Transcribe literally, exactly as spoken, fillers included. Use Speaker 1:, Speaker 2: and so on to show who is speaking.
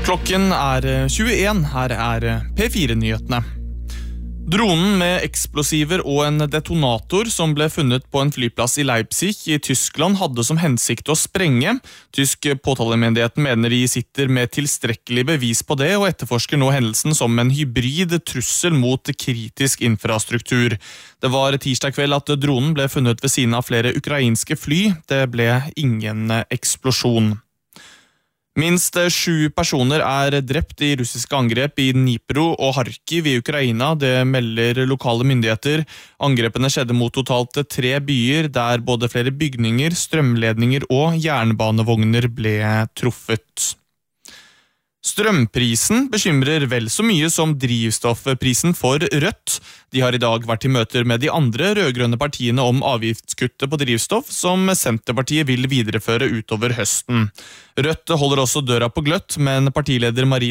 Speaker 1: Klokken er tjueen, her er P fire-nyhetene. Dronen med eksplosiver og en detonator som ble funnet på en flyplass i Leipzig i Tyskland hadde som hensikt å sprenge. Tysk påtalemyndigheten mener de sitter med tilstrekkelig bevis på det og etterforsker nå hendelsen som en hybrid trussel mot kritisk infrastruktur. Det var tirsdag kveld at dronen ble funnet ved siden av flere ukrainske fly. Det ble ingen eksplosjon. Minst sju personer er drept i russiske angrep i Dnipro og Kharkiv i Ukraina, det melder lokale myndigheter. Angrepene skjedde mot totalt tre byer, der både flere bygninger, strømledninger og jernbanevogner ble truffet. Strømprisen bekymrer vel så mye som drivstoffprisen for Rødt. De har i dag vært i møter med de andre rødgrønne partiene om avgiftskuttet på drivstoff, som Senterpartiet vil videreføre utover høsten. Rødt holder også døra på gløtt, men partileder Marie